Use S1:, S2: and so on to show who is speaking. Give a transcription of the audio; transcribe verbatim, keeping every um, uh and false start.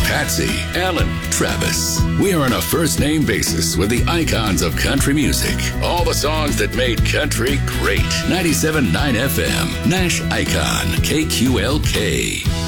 S1: Patsy, Alan, Travis. We are on a first-name basis with the icons of country music. All the songs that made country great. ninety-seven point nine F M, Nash Icon, K Q L K.